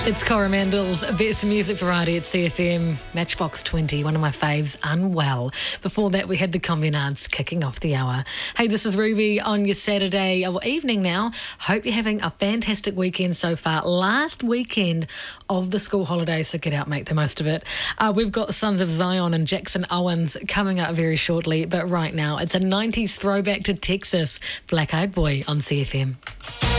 It's Coromandel's Best Music Variety at CFM. Matchbox 20, one of my faves, Unwell. Before that, we had the Combinards kicking off the hour. Hey, this is Ruby on your Saturday evening now. Hope you're having a fantastic weekend so far. Last weekend of the school holiday, so get out, make the most of it. We've got Sons of Zion and Jackson Owens coming up very shortly, but right now it's a 90s throwback to Texas. Black Eyed Boy on CFM.